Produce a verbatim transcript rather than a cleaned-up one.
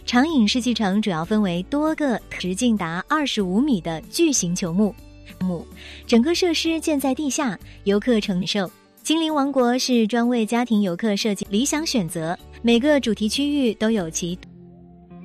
长影世纪城主要分为多个直径达二十五米的巨型球幕，整个设施建在地下，游客承受。精灵王国是专为家庭游客设计理想选择，每个主题区域都有其